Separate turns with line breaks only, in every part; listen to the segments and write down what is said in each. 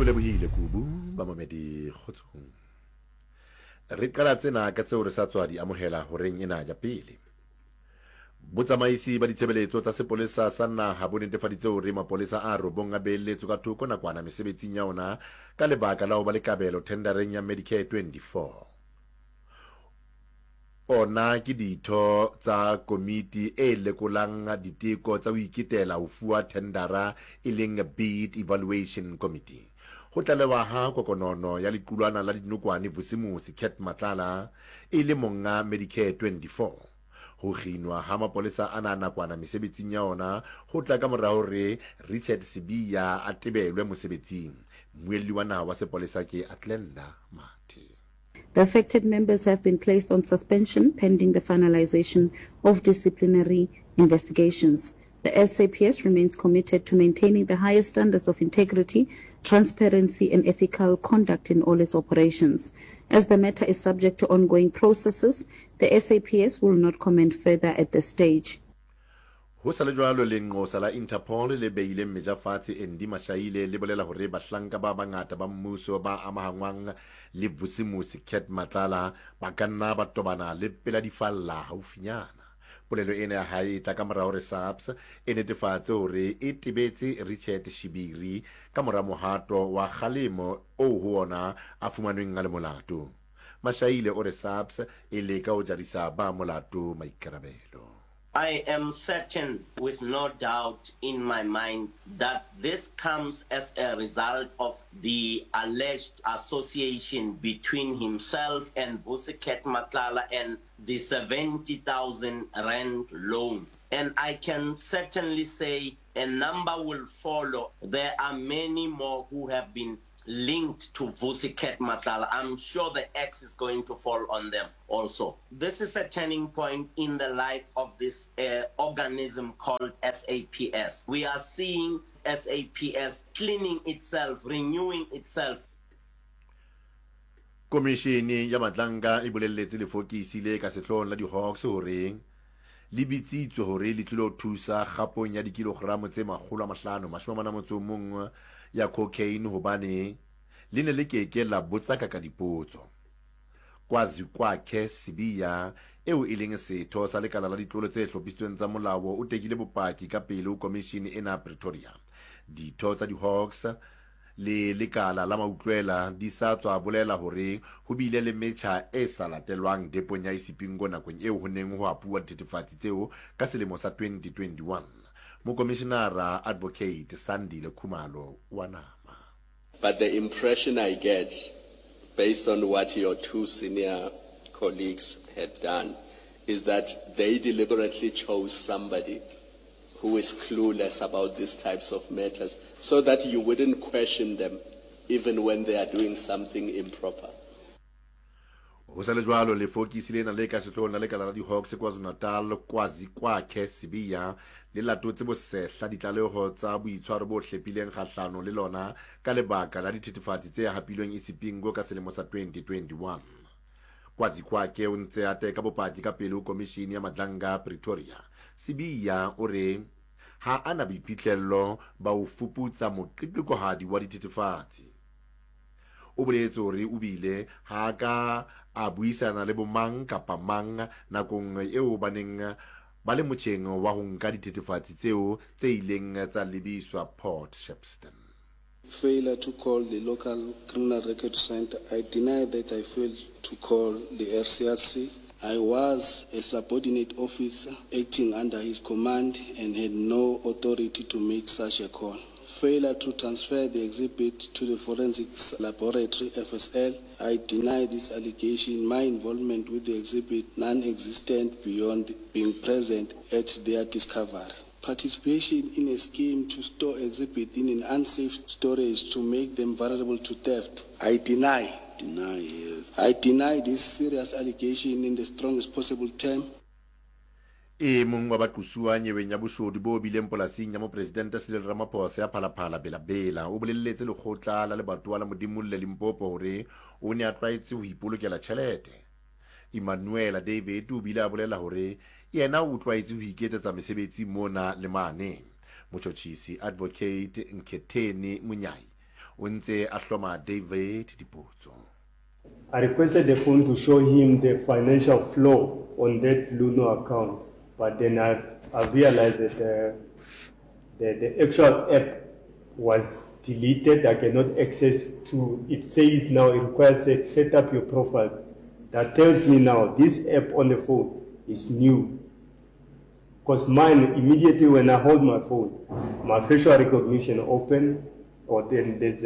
o lebohile Kubu ba mamedi kgotsong. Re qala tsena ka tseo re sa tswa di amohela horeng ena ya pele. Botsamaisi ba ditshebeletso tsa sepolesa sa naha bo netefaditse hore mapolesa a robong a beeletso ka thoko nakwana mesebetsing ya ona ka lebaka la ho ba le kabelo tendereng ya Medicare 24. Ona ke ditho tsa komiti e lekolang diteko tsa ho iketela ho fuwa tendera e leng Bid Evaluation Committee. Ho tlalewa ha kokonono ya lequlwana la dinokwane Vusimusi Cat Matlala e le monga Medicare 24. Ho kginwa ha mapolesa ana nakwana mesebetsing ya ona ho tla ka morao hore Richard Sibiya a tebelwe mosebetsing. Mmuelli wa naha wa sepolesa ke Atlenda Mati.
The affected members have been placed on suspension pending the finalization of disciplinary investigations. The SAPS remains committed to maintaining the highest standards of integrity, transparency, and ethical conduct in all its operations. As the matter is subject to ongoing processes, the SAPS will not comment further at this stage.
Ho sa le jwalo le ngosa la Interpol le beile meja fatshe Endi Mashaile le bolela hore bahlanka ba bangata ba mmuso ba amahangwang le Vusimusi Cat Matlala ba kanna ba tobana le pela difalla haufinyana. Polelo ena ya hae ta ka morao re SAPS e netefatse hore e tebetse Richard Shibiri ka mora mohato wa kgalemo o ho ona a fumanweng a le molato. Mashaile o re SAPS e leka ho jarisa ba molato maikarabelo.
I am certain with no doubt in my mind that this comes as a result of the alleged association between himself and Vusimusi Matlala and the 70,000 rand loan. And I can certainly say a number will follow. There are many more who have been linked to Vusimusi Matlala. I'm sure the X is going to fall on them also. This is a turning point in the life of this organism called SAPS. We are seeing SAPS cleaning itself, renewing itself.
Komishini ya Matlanga e bolelletse lefokisi le ka sehloohong la di-Hawks hore le bitsitswe hore le tlilo thusa kgapong ya dikilogramo tse 541 ya cocaine hobane le ne le keke la botsa ka dipotso. Kwazi kwakhe Sibiya eo e leng setho sa lekala la ditlolo tse hlophisitsweng tsa molao o tekile bopaki ka pele ho komishini ena Pretoria. Ditho tsa di-Hawks le lekala la mautlwela di sa tswa bolela hore ho bile le metjha e sa latelwang depong ya Isipingo nakong eo ho neng ho apuwa dithethefatsi tseo ka selemo sa 2021. Mokomishenara Advocate Sandile Khumalo wa Nama.
But the impression I get, based on what your two senior colleagues had done, is that they deliberately chose somebody who is clueless about these types of matters so that you wouldn't question them even when they are doing something improper.
Ho sa le jwalo le fokisi lena le ka sehloohong la lekala la di-Hawks KwaZulu-Natal Kwazi kwakhe Sibiya le latotse bosehla ditlaleho tsa boitshwaro bo hlepileng kgahlano le lona ka lebaka la dithethefatsi tse hapilweng Isipingo ka selemo sa 2021. Kwazi kwakhe o ntse a teka bopaki ka pele ho komishini ya Matlanga Pretoria. Sibiya o re ha ana boiphihlello ba ho fuputsa moqeqekohadi wa dithethefatsi. O boletse hore o bile ha ka a buisana le bomang kapa mang nakong eo baneng ba le motjheng wa ho nka dithethefatsi tseo tse ileng tsa lebiswa Port Shepstone.
Failure to call the local criminal record center. I deny that I failed to call the RCRC. I was a subordinate officer acting under his command and had no authority to make such a call. Failure to transfer the exhibit to the forensics laboratory, FSL. I deny this allegation. My involvement with the exhibit non-existent beyond being present at their discovery. Participation in a scheme to store exhibit in an unsafe storage to make them vulnerable to theft. I deny. Yes. I deny this serious allegation in the strongest possible term.
E mong wa batlusuwa nyeweng ya boshodu bo bileng polasing ya mopresidente Cyril Ramaphosa ya phalaphala bela o bolelletse lekgotla la lebatowa la Modimolle Limpopo hore o ne a tlwaetse ho ipolokela tjhelete. Emmanuel David o bile a bolela hore yena o tlwaetse ho iketsetsa mesebetsi mona le mane. Motjhotjhisi Advocate Nketheni Munyai o ntse a hloma David Dipotso.
I requested the phone to show him the financial flow on that Luno account, but then I realized that the actual app was deleted. I cannot access to. It says now it requires a set up your profile. That tells me now this app on the phone is new. Because mine, immediately when I hold my phone, my facial recognition open, or then there's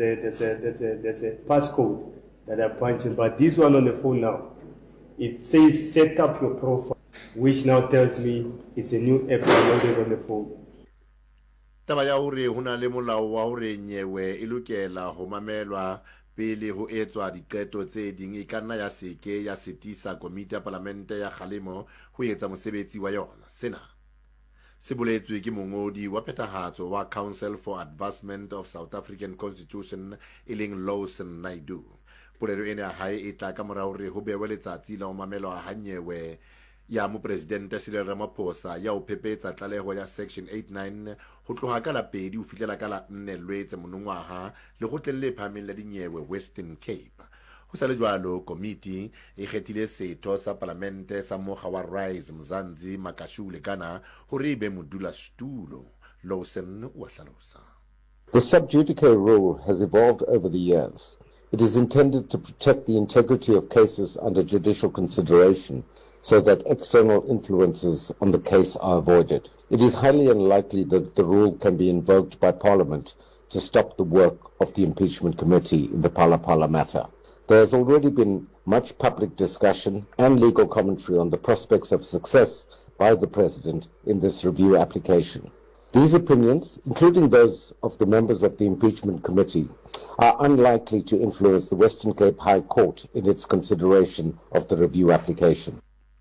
a passcode that I punch in. But this one on the phone now, it says set up your profile, which now tells me it's a new app downloaded on the phone.
Taba ya hore hona le molao wa hore nyewe e lokela ho mamelwa pele ho etswa diqeto tse ding e kana ya seke ya setisa komiti ya parlamente ya kgalemo ho etsa mosebetsi wa yona. Sena se boletswe ke mongodi wa phethahatso wa Council for Advancement of South African Constitution Lawson Naidoo. Polelo ena hae e tla ka mora hore ho bewe letsatsi la ho mamelwa ha nyewe ya mopresidente Cyril Ramaphosa ya o phepetsa tlaleho ya section 89 ho tloha ka la 2 ho fihlela ka la 4 Lwetse monongwaha le go tlelle phameng la dinyewe Western Cape. Ho sa le jwalo komiti e kgethile setho sa parlamente sa mokga wa Rise Mzansi Makashule kana hore be modula stulo. Lawson wa hlalosa.
The sub-judice rule has evolved over the years. It is intended to protect the integrity of cases under judicial consideration so that external influences on the case are avoided. It is highly unlikely that the rule can be invoked by Parliament to stop the work of the impeachment committee in the Phala matter. There has already been much public discussion and legal commentary on the prospects of success by the President in this review application. These opinions, including those of the members of the impeachment committee, are unlikely to influence the Western Cape High Court in its consideration of the review application.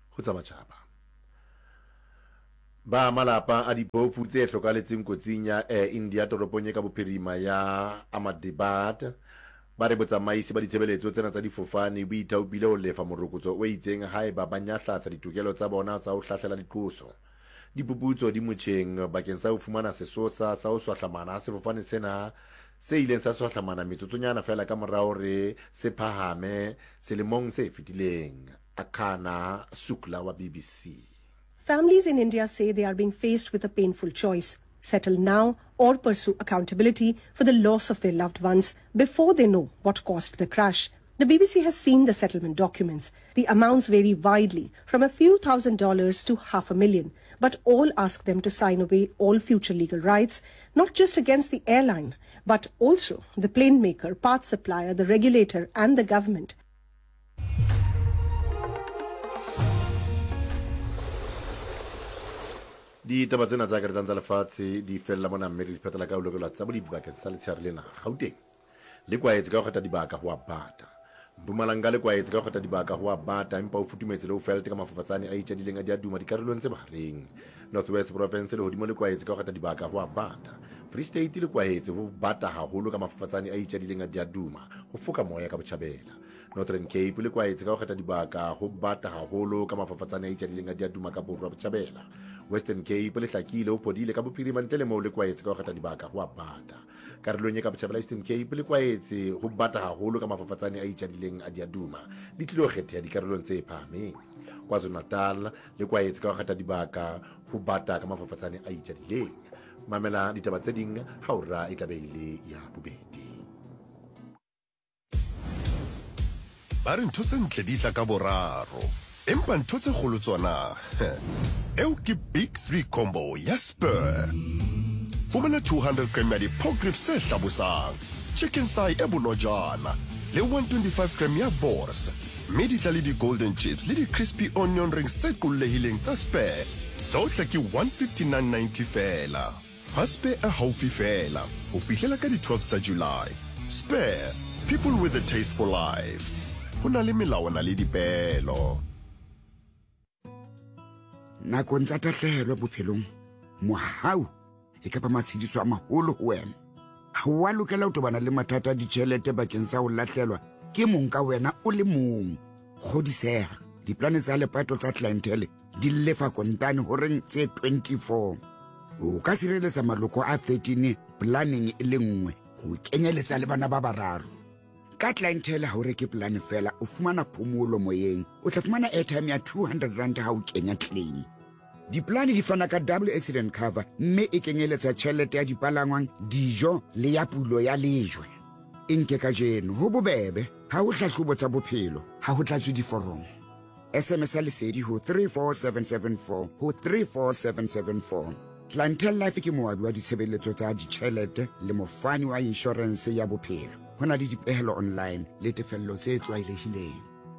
Ba malapa a dipofu tse hlokaletseng kotsing ya India toropong ka bophirima ya Ahmedabad ba re botsamaisi ba ditshebeletso tsena tsa difofane bo ithaopile ho lefa morokotso o itseng hae ba banyahlatsa ditokelo tsa bona tsa ho hlahlela diqoso. Dipuputso di motjheng bakeng sa ho fumana sesosa sa ho swahlamana sefofane sena se ileng sa swahlamana metsotsonyana fela ka morao re se phahame selemong se fetileng. Akana Sukla wa BBC.
Families in India say they are being faced with a painful choice: settle now or pursue accountability for the loss of their loved ones before they know what caused the crash. The BBC has seen the settlement documents. The amounts vary widely from a few $1,000s to $500,000, but all ask them to sign away all future legal rights, not just against the airline, but also the plane maker, parts supplier, the regulator and the government.
Di taba tsena tsa karetang tsa lefatshe di fella mona mme di phetela ka ulokelo tsa bodibaka sa letshehare lena Gauteng le kwaetse ka go kgetha dibaka go abata Mpumalanga le kwaetse ka go kgetha dibaka go abata empa o futumetse le o felte ka mafafatsane a itjadileng a diaduma dikarolong tse bahareng. North West Province le hodimo le kwaetse ka go kgetha dibaka go abata. Free State le kwaetse ho bata haholo ka mafafatsane a itjadileng a diaduma ho foka moya ka Botjhabela. Northern Cape le kwaetse ka go kgetha dibaka ho bata haholo ka mafafatsane a itjadileng a diaduma ka Borwa Botjhabela. Western Cape le hlakile ho podile ka bophirima ntle le moo le kwaetse ka go kgetha dibaka ho abata. Karolong ka Botjhabela Eastern Cape le kwaetse ho bata haholo ka mafafatsane a itjadileng a diaduma di tlilo kgetha dikarolong tse phahameng. KwaZulu-Natal le kwaetse ka go kgetha dibaka ho bata ka mafafatsane a itjadileng. Mamela ditaba tse ding ha ora e tlabeile ya bobedi.
Ba re ntho tse ntle di tla ka boraro empa ntho tse kgolo tsona eo ke Big 3 combo ya Spur. Fumana 200 gram ya di-pork ribs se hlabosang, chicken thigh e bonojana le 125 gram ya Vors, mme di tla le di-golden chips le di-crispy onion rings tse qollehileng tsa Spur. Tsohle ke 159.90 fela. Ha Spur e haufi fela ho fihlela ka di-12 tsa July. Spur, people with a taste for life. Ho na le melawana le dipelo.
Nakong tsa tahlehelo bophelong, mohau e ka ba matshediso a maholo ho wena. Ha wa lokela ho tobana le mathata a ditjhelete bakeng sa ho lahlelwa ke mong ka wena o le mong. Kgodiseha, diplane tsa lepato tsa clientele di lefa kontane ho reng tse 24. O ka sireletsa maloko a 13 planning e le nngwe ho kenyeletsa le bana ba bararo. Ka clientele ha o reke plan fela o fumana phomolo moyeng, o tla fumana airtime ya 200 rand ha o kenya claim. Diplane di fana ka double accident cover, mme e kenyeletsa tjhelete ya dipalangwang, dijo le ya pulo ya lejwe. Inke ka jeno ho bobebe, ha o hlahlobo tsa bophelo, ha ho tlatswe diforomo. SMS lesedi ho 34774 ho 34774. Clientele Life ke moabi wa ditshebeletso tsa ditjhelete le mofani wa insurance ya bophelo. Hona le dipehelo online le tefello tse tlwaelehileng.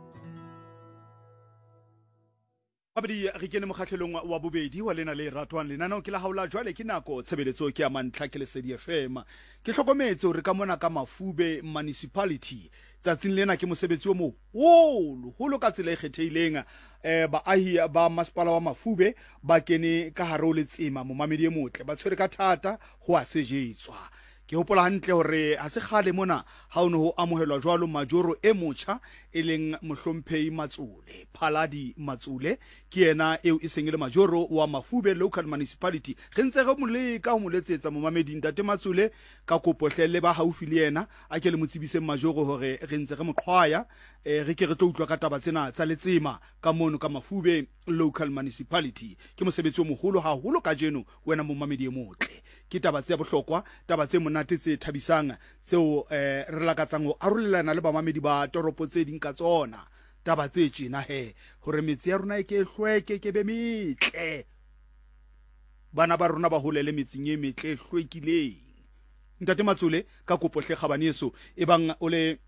Abdi re kene mokgahlelong wa bobedi wa lena le ratwang lenaneo ke la haola jwale ke nako tshebeletso ke ya Mantlha ke Lesedi FM. Ke hlokometse hore ka mona ka Mafube municipality tsatsing lena ke mosebetsi o moholo holo ka tsela e kgethehileng. Baahi ba masepala wa Mafube ba kene ka hare ho letsema momamedi e motle ba tshwere ka thata ho a sejetswa. Ke hopola hantle hore ha se kgale mona ha o ne ho amohelwa jwalo majoro e motjha e leng Mohlomphehi Matsule, Phaladi Matsule ke yena eo e seng le majoro wa Mafube local municipality. Re ntse re moleka ho moletsetsa momamedi Ntate Matsule ka kopo hlelle ba haufi le yena a ke le motsibise majoro hore re ntse re moqhwaya re ke re tlo utlwa ka taba tsena tsa letsema ka mono ka Mafube local municipality. Ke mosebetsi o moholo haholo ka jeno wena momamedi e motle. Ke taba tse bohlokwa, taba tse monate tse thabisang tseo re lakatsang ho arolelana le bamamedi ba toropo tse ding ka tsona. Taba tse tjena hore metsi ya rona e ke hlweke ke be metle. Bana ba rona ba holele metsing e metle hlwekileng. Ntate Matsule ka kopo hle kgabaneso ebang o le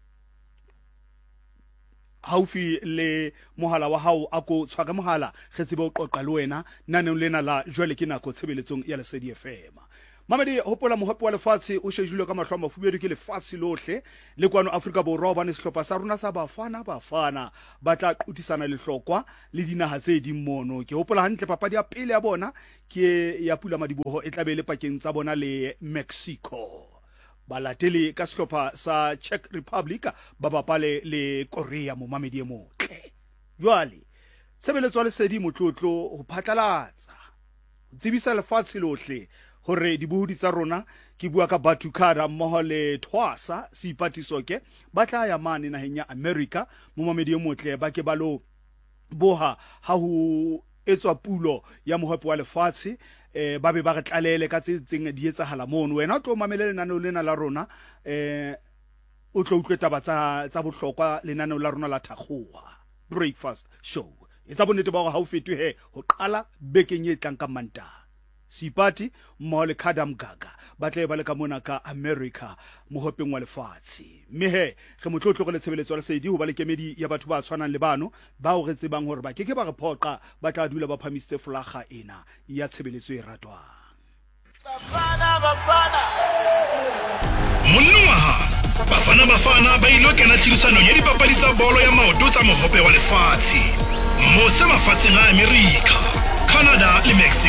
haufi le mohala wa hao a ko tshware mohala re tsebe o qoqa le wena naneng lena la jwale ke nako tshebeletsong ya Lesedi FM. Mamedi hopola mohope wa lefatshe o shejilwe ka mahlo a mafubedu ke lefatshe lohle le kwano Afrika Borwa ba ne sehlopha sa rona sa bafana ba tla qutisana lehlokwa le dinaha tse ding mono. Ke hopola hantle papadi ya pele ya bona ke ya Pula Madiboho e tlabe le pakeng tsa bona le Mexico. Balatele ka sehlopha sa Czech Republic ba bapale le Korea momamedi e motle. Jwale tshebeletso le Lesedi motlotlo ho phatlalatsa tsebisa lefatshe lohle hore dibohodi tsa rona ke bua ka Batukara mmoho le Thwasa seipatiso ke ba tla ya mane naheng ya America momamedi e motle ba ke balo boha ha ho etswa pulo ya mohope wa lefatshe ba be ba re tlalele ka tseng di etsahala mono. Wena o tlo mamelele naneo lena la rona o tlo utlwe taba tsa bohlokwa lenaneo la rona la Thakgoa breakfast show. Etsa bonnete ba hore ha o fetwe ho qala bekeng e tlang ka Mantaha. Sipati mmoho le Khadam Gaga ba tla ba le ka mona ka America mohopeng wa lefatshe. Mme re motlotlo go le tshebeletso la Lesedi ho ba le kemedi ya batho ba tshwanang le bano ba o re tsebang hore ba keke ba re phoqa ba tla dula ba phamisitse flaga ena ya tshebeletso e ratwang.
Bafana ba ilo kena tlhidisano ya dipapadi tsa bolo ya maoto tsa mohope wa lefatshe. Mose mafatsheng a America, Canada le Mexico.